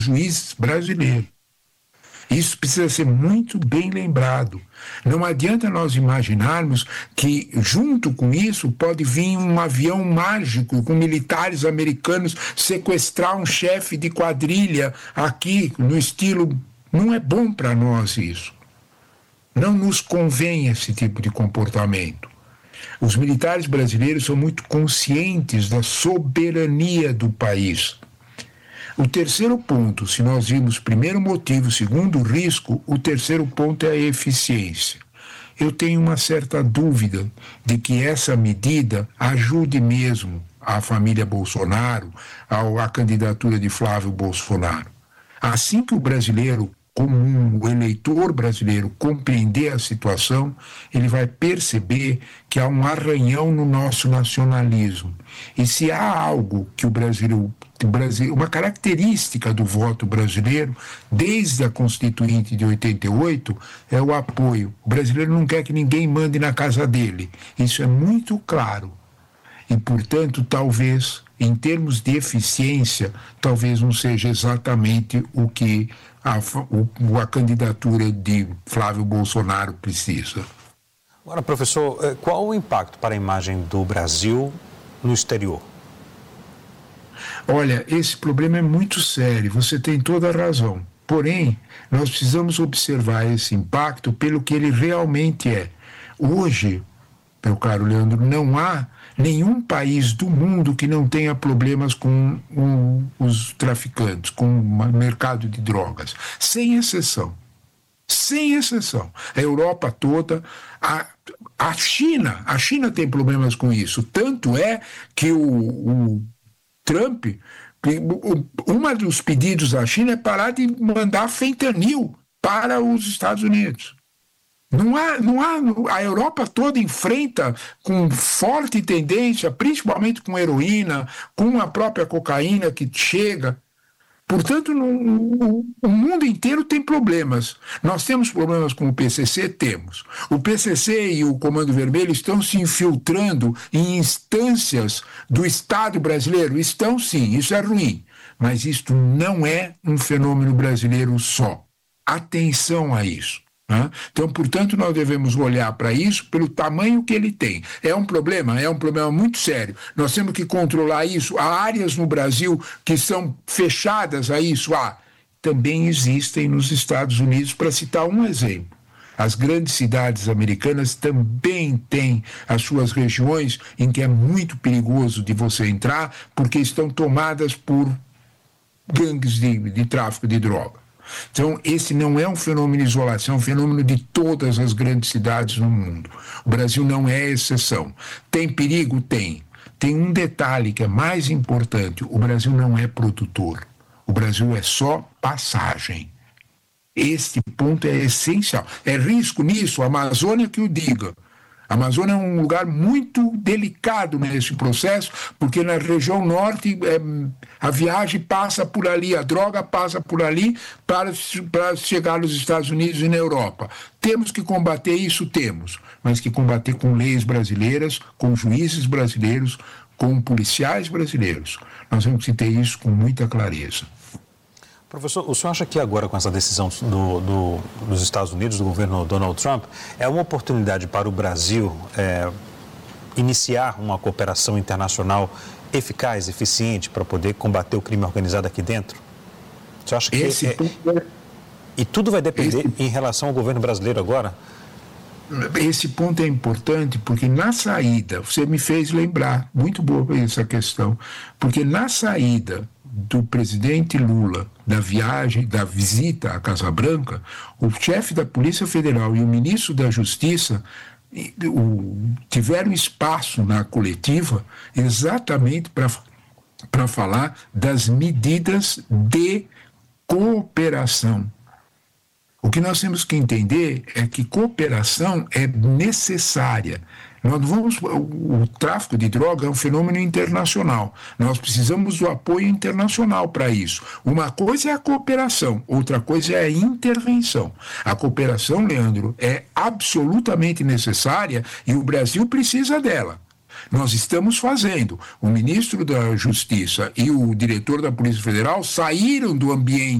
juízes brasileiros. Isso precisa ser muito bem lembrado. Não adianta nós imaginarmos que, junto com isso, pode vir um avião mágico com militares americanos sequestrar um chefe de quadrilha aqui, no estilo... Não é bom para nós isso. Não nos convém esse tipo de comportamento. Os militares brasileiros são muito conscientes da soberania do país. O terceiro ponto, se nós vimos primeiro motivo, segundo risco, o terceiro ponto é a eficiência. Eu tenho uma certa dúvida de que essa medida ajude mesmo a família Bolsonaro, a candidatura de Flávio Bolsonaro. Assim que o brasileiro comum, o eleitor brasileiro compreender a situação, ele vai perceber que há um arranhão no nosso nacionalismo. E se há algo que o Brasil, uma característica do voto brasileiro, desde a Constituinte de 88, é o apoio. O brasileiro não quer que ninguém mande na casa dele. Isso é muito claro. E, portanto, talvez, em termos de eficiência, talvez não seja exatamente o que a candidatura de Flávio Bolsonaro precisa. Agora, professor, qual o impacto para a imagem do Brasil no exterior? Olha, esse problema é muito sério, você tem toda a razão. Porém, nós precisamos observar esse impacto pelo que ele realmente é. Hoje, meu caro Leandro, não há nenhum país do mundo que não tenha problemas com os traficantes, com o mercado de drogas. Sem exceção. Sem exceção. A Europa toda, a China tem problemas com isso. Tanto é que o Trump, um dos pedidos da China é parar de mandar fentanil para os Estados Unidos. A Europa toda enfrenta com forte tendência, principalmente com heroína, com a própria cocaína que chega. Portanto, o mundo inteiro tem problemas. Nós temos problemas com o PCC? Temos. O PCC e o Comando Vermelho estão se infiltrando em instâncias do Estado brasileiro? Estão sim, isso é ruim. Mas isto não é um fenômeno brasileiro só. Atenção a isso. Então, portanto, nós devemos olhar para isso pelo tamanho que ele tem. É um problema muito sério. Nós temos que controlar isso. Há áreas no Brasil que são fechadas a isso. Também existem nos Estados Unidos, para citar um exemplo. As grandes cidades americanas também têm as suas regiões em que é muito perigoso de você entrar, porque estão tomadas por gangues de tráfico de droga. Então, esse não é um fenômeno de isolação, é um fenômeno de todas as grandes cidades no mundo. O Brasil não é exceção. Tem perigo? Tem. Tem um detalhe que é mais importante: o Brasil não é produtor. O Brasil é só passagem. Este ponto é essencial. É risco nisso, a Amazônia que o diga. A Amazônia é um lugar muito delicado nesse processo, porque na região norte a viagem passa por ali, a droga passa por ali para chegar nos Estados Unidos e na Europa. Temos que combater isso? Temos, mas que combater com leis brasileiras, com juízes brasileiros, com policiais brasileiros. Nós temos que ter isso com muita clareza. Professor, o senhor acha que agora, com essa decisão dos Estados Unidos, do governo Donald Trump, é uma oportunidade para o Brasil iniciar uma cooperação internacional eficaz, eficiente, para poder combater o crime organizado aqui dentro? O senhor acha que E tudo vai depender em relação ao governo brasileiro agora? Esse ponto é importante porque na saída, você me fez lembrar, muito boa essa questão, porque na saída do presidente Lula, da visita à Casa Branca, o chefe da Polícia Federal e o ministro da Justiça tiveram espaço na coletiva exatamente para falar das medidas de cooperação. O que nós temos que entender é que cooperação é necessária. O tráfico de droga é um fenômeno internacional. Nós precisamos do apoio internacional para isso. Uma coisa é a cooperação, outra coisa é a intervenção. A cooperação, Leandro, é absolutamente necessária e o Brasil precisa dela. Nós estamos fazendo. O ministro da Justiça e o diretor da Polícia Federal saíram do ambiente